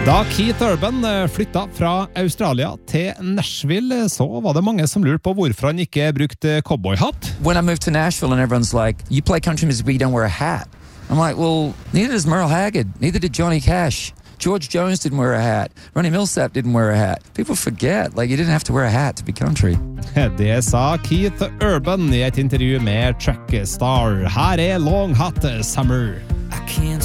Da Keith Urban flyttet fra Australia til Nashville, så var det mange som lurte på hvorfor han ikke brukte cowboyhatt. When I moved to Nashville and everyone's like, you play country music but you don't wear a hat. I'm like, well, neither does Merle Haggard, neither did Johnny Cash. George Jones didn't wear a hat. Ronnie Millsap didn't wear a hat. People forget, like you didn't have to wear a hat to be country. Det sa Keith Urban i et intervju med Trackstar. Her Long Hot Summer. I can't